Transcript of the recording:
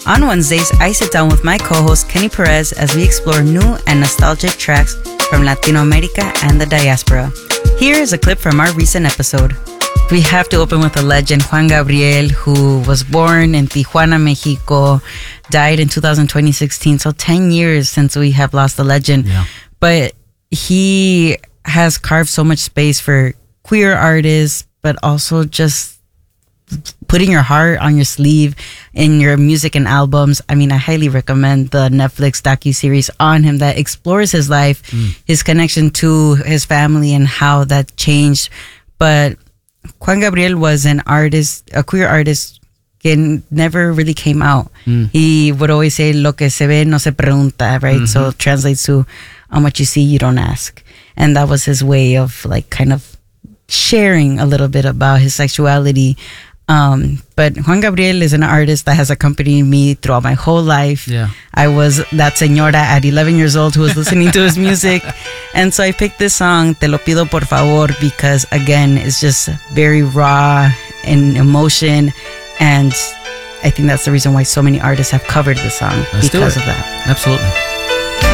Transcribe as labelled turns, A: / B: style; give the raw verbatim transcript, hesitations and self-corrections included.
A: On Wednesdays, I sit down with my co-host Kenny Perez as we explore new and nostalgic tracks from Latino America and the diaspora. Here is a clip from our recent episode. We have to open with a legend, Juan Gabriel, who was born in Tijuana, Mexico, died in two thousand twenty sixteen, so ten years since we have lost a legend.
B: Yeah.
A: But he has carved so much space for queer artists, but also just putting your heart on your sleeve in your music and albums. I mean, I highly recommend the Netflix docuseries on him that explores his life, mm. his connection to his family, and how that changed. But Juan Gabriel was an artist, a queer artist, que never really came out. Mm. He would always say, lo que se ve no se pregunta, right? Mm-hmm. So it translates to, on what you see, you don't ask. And that was his way of like kind of sharing a little bit about his sexuality. Um, but Juan Gabriel is an artist that has accompanied me throughout my whole life.
B: Yeah.
A: I was that señora at eleven years old who was listening to his music. And so I picked this song, Te lo pido por favor, because again, it's just very raw in emotion. And I think that's the reason why so many artists have covered the song.
B: Let's
A: because of that.
B: Absolutely.